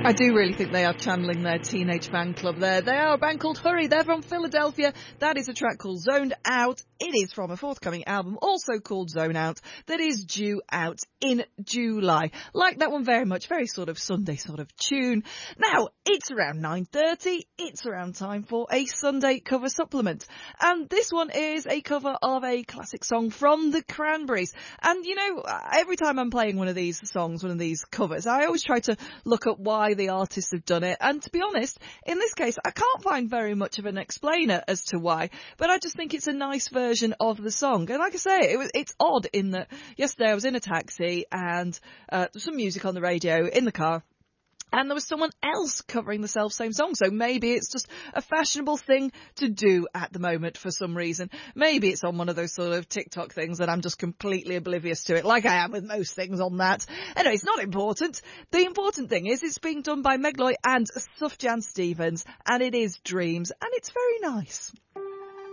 I do really think they are channeling their teenage fan club there. They are a band called Hurry. They're from Philadelphia. That is a track called Zoned Out. It is from a forthcoming album, also called Zone Out, that is due out in July. Like that one very much, very sort of Sunday sort of tune. Now, it's around 9:30. It's around time for a Sunday cover supplement. And this one is a cover of a classic song from the Cranberries. And, you know, every time I'm playing one of these songs, one of these covers, I always try to look up why the artists have done it. And to be honest, in this case, I can't find very much of an explainer as to why. But I just think it's a nice version of the song. And like I say, it's odd in that yesterday I was in a taxi and some music on the radio in the car. And there was someone else covering the self-same song. So maybe it's just a fashionable thing to do at the moment for some reason. Maybe it's on one of those sort of TikTok things and I'm just completely oblivious to it, like I am with most things on that. Anyway, it's not important. The important thing is it's being done by Meg Loy and Sufjan Stevens, and it is Dreams, and it's very nice.